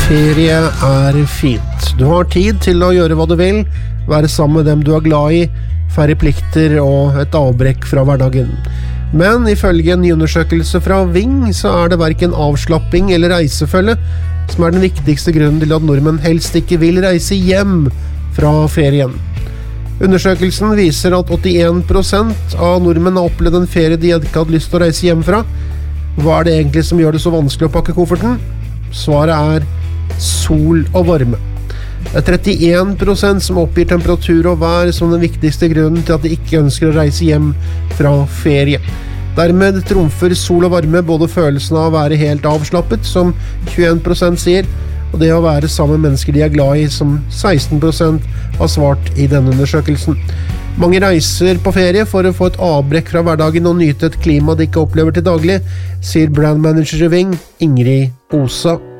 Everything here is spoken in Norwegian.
Ferie fint. Du har tid til å gjøre hva du vil, være sammen med dem du er glad i, færre plikter og et avbrekk fra hverdagen. Men ifølge en ny undersøkelse fra Ving så det hverken avslapping eller reisefølge som den viktigste grunnen til at nordmenn helst ikke vil reise hjem fra ferien. Undersøkelsen viser at 81% av nordmenn har opplevd en ferie de ikke hadde lyst til å reise hjem fra. Hva det egentlig som gjør det så vanskelig å pakke kofferten? Svaret sol og varme. Det 31% som oppgir temperatur og vær som den viktigste grunnen til at de ikke ønsker å reise hjem fra ferie. Dermed trumfer sol og varme både følelsen av å være helt avslappet, som 21% sier, og det å være sammen med mennesker de glad i, som 16% har svart i denne undersøkelsen. Mange reiser på ferie for å få et avbrekk fra hverdagen og nyte et klima de ikke opplever til daglig, sier brandmanager i Ving, Ingrid Osa.